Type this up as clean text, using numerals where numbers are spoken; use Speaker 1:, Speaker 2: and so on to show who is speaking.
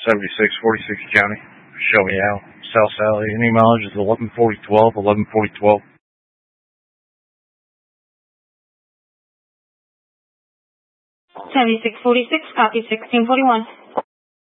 Speaker 1: 7646 County. Show me out. South Sally. Any mileage is 114012, 114012.
Speaker 2: 7646, copy 1641.